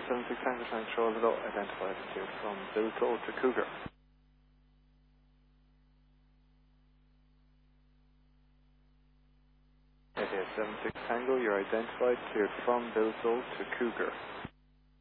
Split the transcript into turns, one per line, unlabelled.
76 Tango Tango Charles Low, identified as cleared from Bilto to Cougar. Okay, 76 Tango, you're identified, cleared from Bilto to Cougar.